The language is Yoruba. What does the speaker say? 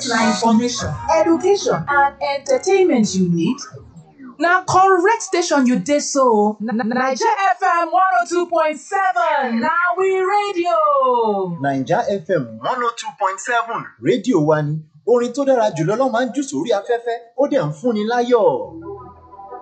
get na information, education and entertainment you need? Na correct station you dey so. Naija FM 102.7 na we radio. Naija FM 102.7 rédíò wa ni orin tó dára jùlọ ló máa ń jù sórí afẹ́fẹ́ ó dẹ̀ ń fúnni láyọ̀.